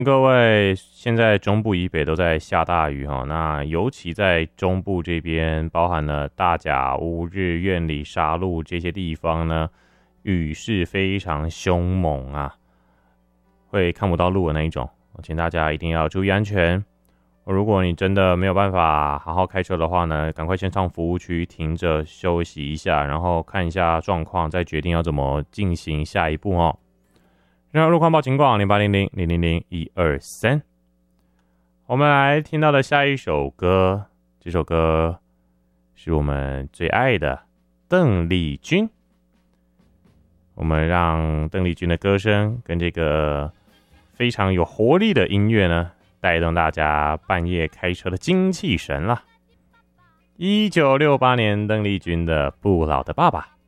各位，现在中部以北都在下大雨哈，那尤其在中部这边，包含了大甲乌日、苑里、沙鹿这些地方呢，雨势非常凶猛啊，会看不到路的那一种。请大家一定要注意安全。如果你真的没有办法好好开车的话呢，赶快先上服务区停着休息一下，然后看一下状况，再决定要怎么进行下一步哦。然后路况报情况0800000123，我们来听到的下一首歌，这首歌是我们最爱的邓丽君。我们让邓丽君的歌声跟这个非常有活力的音乐呢，带动大家半夜开车的精气神啦。1968年邓丽君的《不老的爸爸》。